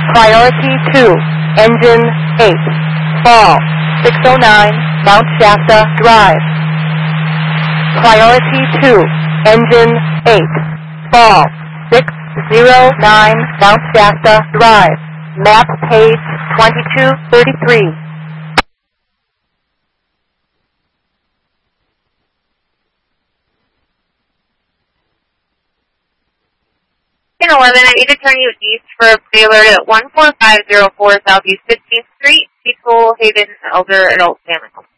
Priority 2, Engine 8, fall 609 Mount Shasta Drive. Priority 2, Engine 8, fall 609 Mount Shasta Drive. Map page 2233. In 11, I need to turn you east for a pre-alert at 14504 Southeast 15th Street, Peaceful Haven, Elder Adult Family Home.